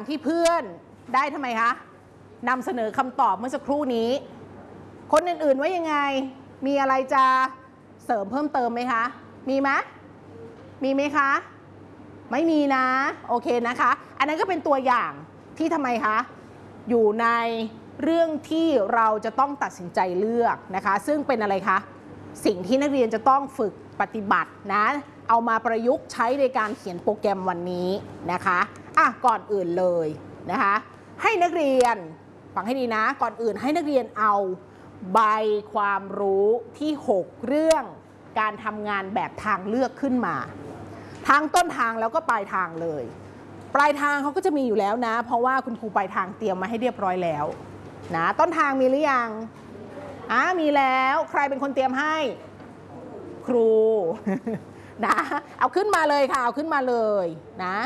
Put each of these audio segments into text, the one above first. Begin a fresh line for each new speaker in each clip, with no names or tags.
ที่เพื่อนได้ทำไมคะนำเสนอคำตอบเมื่อสักครู่นี้คนอื่นๆว่ายังไงมีอะไรจะเสริมเพิ่มเติมไหมคะมีไหมคะไม่มีนะโอเคนะคะอันนั้นก็เป็นตัวอย่างที่ทำไมคะอยู่ในเรื่องที่เราจะต้องตัดสินใจเลือกนะคะซึ่งเป็นอะไรคะสิ่งที่นักเรียนจะต้องฝึกปฏิบัตินะเอามาประยุกต์ใช้ในการเขียนโปรแกรมวันนี้นะคะก่อนอื่นเลยนะคะให้นักเรียนฟังให้ดีนะก่อนอื่นให้นักเรียนเอาใบความรู้ที่6เรื่องการทำงานแบบทางเลือกขึ้นมาทั้งต้นทางแล้วก็ปลายทางเลยปลายทางเขาก็จะมีอยู่แล้วนะเพราะว่าคุณครูปลายทางเตรียมมาให้เรียบร้อยแล้วนะต้นทางมีหรือยังมีแล้วใครเป็นคนเตรียมให้ครู นะเอาขึ้นมาเลยค่ะเอาขึ้นมาเลยนะ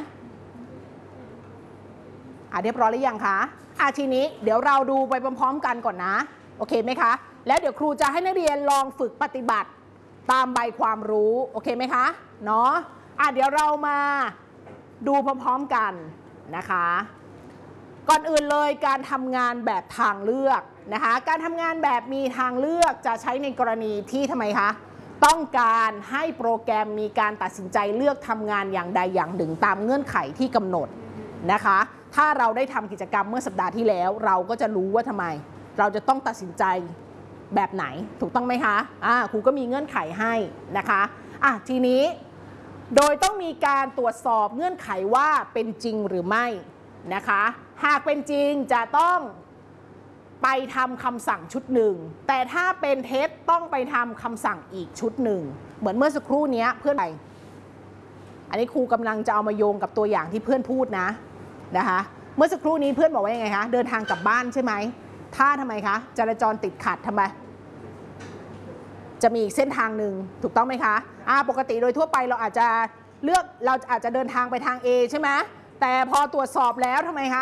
เรียบร้อยหรือยังคะทีนี้เดี๋ยวเราดูไปพร้อมๆกันก่อนนะโอเคไหมคะแล้วเดี๋ยวครูจะให้นักเรียนลองฝึกปฏิบัติตามใบความรู้โอเคไหมคะเนาะเดี๋ยวเรามาดูพร้อมๆกันนะคะก่อนอื่นเลยการทำงานแบบทางเลือกนะคะการทำงานแบบมีทางเลือกจะใช้ในกรณีที่ทำไมคะต้องการให้โปรแกรมมีการตัดสินใจเลือกทำงานอย่างใดอย่างหนึ่งตามเงื่อนไขที่กำหนดนะคะถ้าเราได้ทำกิจกรรมเมื่อสัปดาห์ที่แล้วเราก็จะรู้ว่าทำไมเราจะต้องตัดสินใจแบบไหนถูกต้องไหมคะครูก็มีเงื่อนไขให้นะคะทีนี้โดยต้องมีการตรวจสอบเงื่อนไขว่าเป็นจริงหรือไม่นะคะหากเป็นจริงจะต้องไปทำคำสั่งชุดหนึ่งแต่ถ้าเป็นเท็จต้องไปทำคำสั่งอีกชุดหนึ่งเหมือนเมื่อสักครู่นี้เพื่อนอันนี้ครูกำลังจะเอามาโยงกับตัวอย่างที่เพื่อนพูดนะคะเมื่อสักครู่นี้เพื่อนบอกว่ายังไงคะเดินทางกลับบ้านใช่ไหมถ้าทำไมคะจราจรติดขัดทำไมจะมีอีกเส้นทางหนึ่งถูกต้องไหมคะปกติโดยทั่วไปเราอาจจะเดินทางไปทาง A ใช่ไหมแต่พอตรวจสอบแล้วทำไมคะ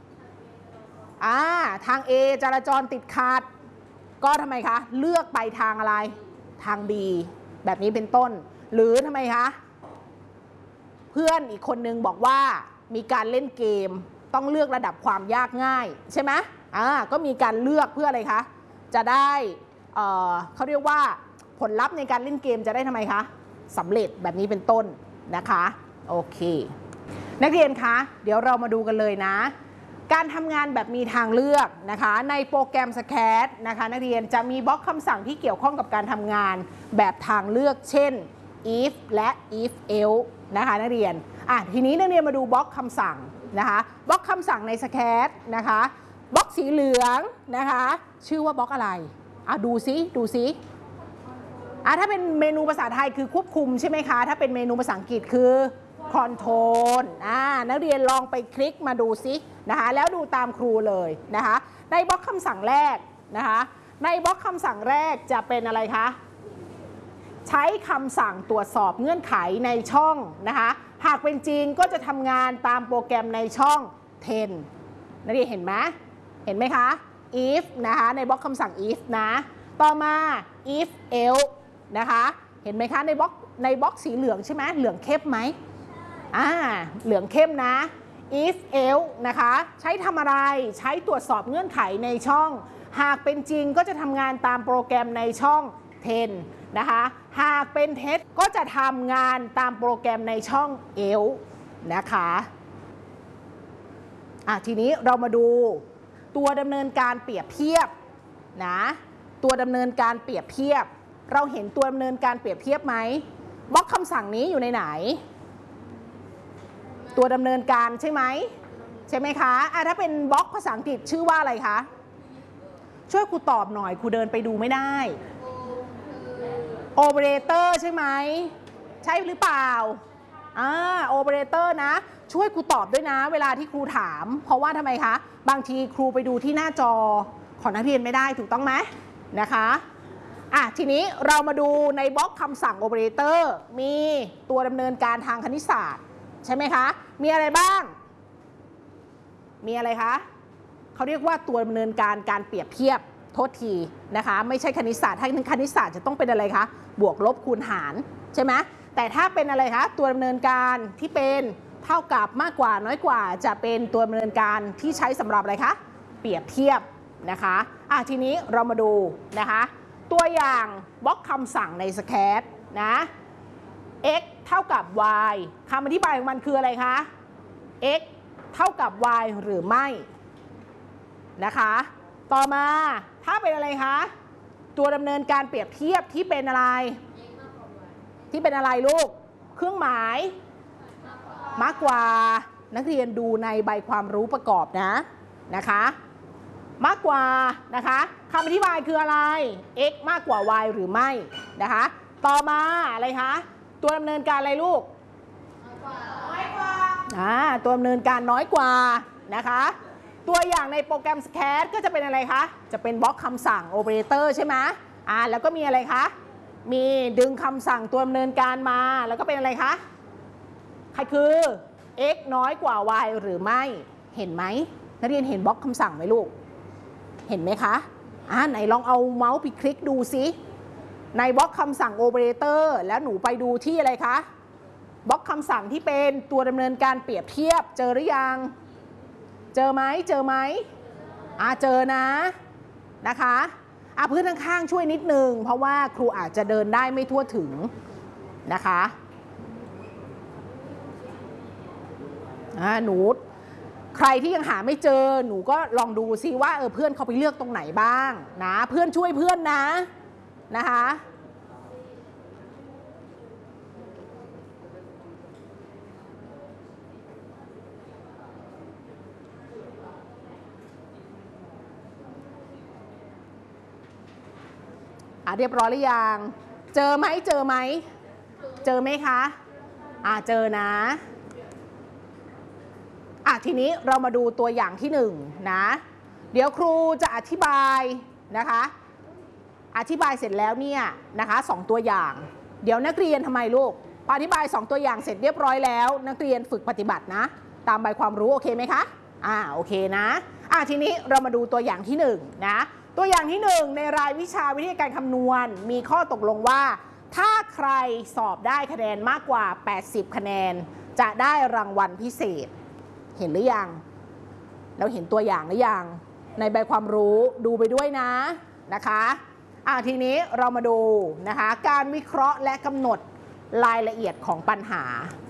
ทาง A จราจรติดขัดก็ทำไมคะเลือกไปทางอะไรทาง B แบบนี้เป็นต้นหรือทำไมคะเพื่อนอีกคนนึงบอกว่ามีการเล่นเกมต้องเลือกระดับความยากง่ายใช่ไหมก็มีการเลือกเพื่ออะไรคะจะได้เขาเรียกว่าผลลัพธ์ในการเล่นเกมจะได้ทำไมคะสำเร็จแบบนี้เป็นต้นนะคะโอเคนักเรียนคะเดี๋ยวเรามาดูกันเลยนะการทำงานแบบมีทางเลือกนะคะในโปรแกรม SCAD นะคะนักเรียนจะมีบล็อกคำสั่งที่เกี่ยวข้องกับการทำงานแบบทางเลือกเช่น if และ if else นะคะนักเรียนทีนี้นักเรียนมาดูบล็อกคำสั่งนะคะบล็อกคำสั่งใน SCAD นะคะบล็อกสีเหลืองนะคะชื่อว่าบล็อกอะไรดูซิถ้าเป็นเมนูภาษาไทยคือควบคุมใช่ไหมคะถ้าเป็นเมนูภาษาอังกฤษคือ control นักเรียนลองไปคลิกมาดูซินะคะแล้วดูตามครูเลยนะคะในบล็อกคำสั่งแรกนะคะในบล็อกคำสั่งแรกจะเป็นอะไรคะใช้คำสั่งตรวจสอบเงื่อนไขในช่องนะคะหากเป็นจริงก็จะทำงานตามโปรแกรมในช่อง 10 นักเรียนเห็นไหมคะ if นะคะในบล็อกคำสั่ง if นะต่อมา if else นะคะเห็นไหมคะในบล็อกสีเหลืองใช่ไหมเหลืองเข้มไหมเหลืองเข้มนะ if else นะคะใช้ทำอะไรใช้ตรวจสอบเงื่อนไขในช่องหากเป็นจริงก็จะทำงานตามโปรแกรมในช่อง 10 นะคะหากเป็นเท็จก็จะทำงานตามโปรแกรมในช่อง else นะคะทีนี้เรามาดูตัวดำเนินการเปรียบเทียบนะตัวดำเนินการเปรียบเทียบเราเห็นตัวดำเนินการเปรียบเทียบไหมบล็อกคำสั่งนี้อยู่ในไหนตัวดำเนินการใช่ไหมคะถ้าเป็นบล็อกภาษาอังกฤษชื่อว่าอะไรคะช่วยครูตอบหน่อยครูเดินไปดูไม่ได้โอเปอเรเตอร์ใช่ไหมใช่หรือเปล่าโอเปอเรเตอร์นะช่วยครูตอบด้วยนะเวลาที่ครูถามเพราะว่าทำไมคะบางทีครูไปดูที่หน้าจอของนักเรียนไม่ได้ถูกต้องไหมนะคะทีนี้เรามาดูในบล็อกคำสั่งโอเปอเรเตอร์มีตัวดำเนินการทางคณิตศาสตร์ใช่ไหมคะมีอะไรบ้างมีอะไรคะเขาเรียกว่าตัวดำเนินการเปรียบเทียบโทษทีนะคะไม่ใช่คณิตศาสตร์ถ้าคณิตศาสตร์จะต้องเป็นอะไรคะบวกลบคูณหารใช่ไหมแต่ถ้าเป็นอะไรคะตัวดำเนินการที่เป็นเท่ากับมากกว่าน้อยกว่าจะเป็นตัวดำเนินการที่ใช้สำหรับอะไรคะเปรียบเทียบนะคะทีนี้เรามาดูนะคะตัวอย่างบล็อกคำสั่งในสแคทนะ x เท่ากับ y คำอธิบายของมันคืออะไรคะ x เท่ากับ y หรือไม่นะคะต่อมาถ้าเป็นอะไรคะตัวดำเนินการเปรียบเทียบที่เป็นอะไรที่เป็นอะไรลูกเครื่องหมายมากกว่านักเรียนดูในใบความรู้ประกอบนะคะมากกว่านะคะคำอธิบายคืออะไร x มากกว่า y หรือไม่นะคะต่อมาอะไรคะตัวดำเนินการอะไรลูกน้อยกว่าตัวดำเนินการน้อยกว่านะคะตัวอย่างในโปรแกรม SCAD ก็จะเป็นอะไรคะจะเป็นบล็อกคำสั่งโอเปอเรเตอร์ใช่ไหมแล้วก็มีอะไรคะมีดึงคำสั่งตัวดำเนินการมาแล้วก็เป็นอะไรคะใครคือ x น้อยกว่า y หรือไม่เห็นไหมนักเรียนเห็นบล็อกคำสั่งไหมลูกเห็นไหมคะไหนลองเอาเมาส์ไปคลิกดูซิในบล็อกคำสั่งโอเปอเรเตอร์แล้วหนูไปดูที่อะไรคะบล็อกคำสั่งที่เป็นตัวดำเนินการเปรียบเทียบเจอหรือยังเจอไหมเจอนะคะเพื่อนข้างๆช่วยนิดนึงเพราะว่าครูอาจจะเดินได้ไม่ทั่วถึงนะคะหนูใครที่ยังหาไม่เจอหนูก็ลองดูซิว่าเพื่อนเขาไปเลือกตรงไหนบ้างนะเพื่อนช่วยเพื่อนนะคะเรียบร้อยหรือยังเจอไหมเจอไหมคะเจอนะทีนี้เรามาดูตัวอย่างที่1นะเดี๋ยวครูจะอธิบายนะคะอธิบายเสร็จแล้วเนี่ยนะคะ2ตัวอย่างเดี๋ยวนักเรียนทำไมลูกอธิบาย2ตัวอย่างเสร็จเรียบร้อยแล้วนักเรียนฝึกปฏิบัตินะตามใบความรู้โอเคไหมคะโอเคนะทีนี้เรามาดูตัวอย่างที่1นะตัวอย่างที่1ในรายวิชาวิทยาการคำนวณมีข้อตกลงว่าถ้าใครสอบได้คะแนนมากกว่า80คะแนนจะได้รางวัลพิเศษเห็นหรือยังเราเห็นตัวอย่างหรือยังในใบความรู้ดูไปด้วยนะคะทีนี้เรามาดูนะคะการวิเคราะห์และกำหนดรายละเอียดของปัญหา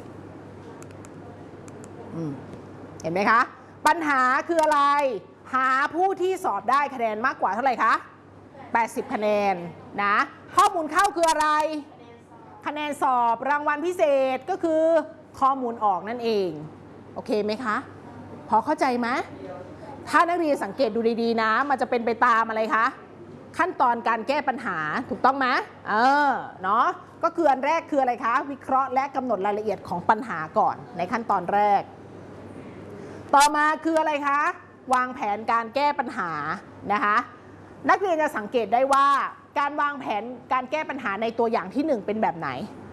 เห็นไหมคะปัญหาคืออะไรหาผู้ที่สอบได้คะแนนมากกว่าเท่าไหร่คะ80คะแนนนะข้อมูลเข้าคืออะไรคะแนนสอบรางวัลพิเศษก็คือข้อมูลออกนั่นเองโอเคไหมคะพอเข้าใจไหมถ้านักเรียนสังเกตดูดีๆนะมันจะเป็นไปตามอะไรคะขั้นตอนการแก้ปัญหาถูกต้องไหมเนาะก็คืออันแรกคืออะไรคะวิเคราะห์และกำหนดรายละเอียดของปัญหาก่อนในขั้นตอนแรกต่อมาคืออะไรคะวางแผนการแก้ปัญหานะคะนักเรียนจะสังเกตได้ว่าการวางแผนการแก้ปัญหาในตัวอย่างที่1เป็นแบบไหน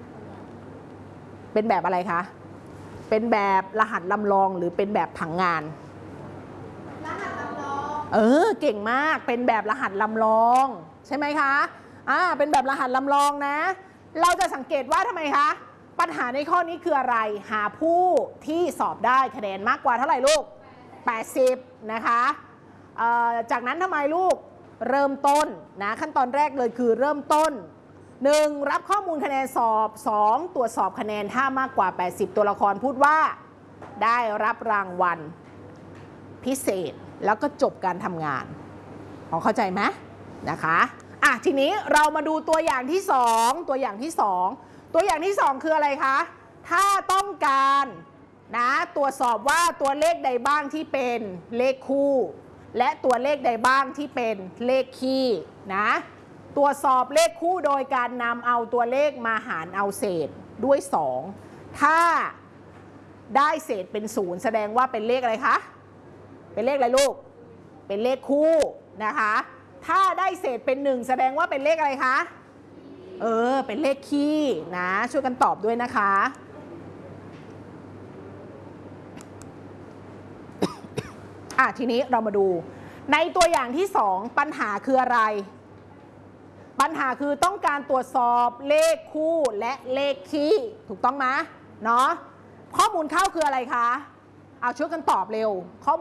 เป็นแบบอะไรคะเป็นแบบรหัสลำลองหรือเป็นแบบผังงานรหัสลำลองเก่งมากเป็นแบบรหัสลำลองใช่ไหมคะเป็นแบบรหัสลำลองนะเราจะสังเกตว่าทำไมคะปัญหาในข้อนี้คืออะไรหาผู้ที่สอบได้คะแนนมากกว่าเท่าไหร่ลูก80นะคะจากนั้นทำไมลูกเริ่มต้นนะขั้นตอนแรกเลยคือเริ่มต้น1รับข้อมูลคะแนนสอบ2ตรวจสอบคะแนนถ้ามากกว่า80ตัวละครพูดว่าได้รับรางวัลพิเศษแล้วก็จบการทำงานพอเข้าใจไหมนะคะทีนี้เรามาดูตัวอย่างที่2ตัวอย่างที่2คืออะไรคะถ้าต้องการนะตรวจสอบว่าตัวเลขใดบ้างที่เป็นเลขคู่และตัวเลขใดบ้างที่เป็นเลขคี่นะตรวจสอบเลขคู่โดยการนำเอาตัวเลขมาหารเอาเศษด้วย2ถ้าได้เศษเป็น0แสดงว่าเป็นเลขอะไรคะเป็นเลขอะไรลูกเป็นเลขคู่นะคะถ้าได้เศษเป็น1แสดงว่าเป็นเลขอะไรคะเป็นเลขคี่นะช่วยกันตอบด้วยนะคะทีนี้เรามาดูในตัวอย่างที่2ปัญหาคืออะไรปัญหาคือต้องการตรวจสอบเลขคู่และเลขคี่ถูกต้องไหมเนาะข้อมูลเข้าคืออะไรคะเอาช่วยกันตอบเร็วข้อ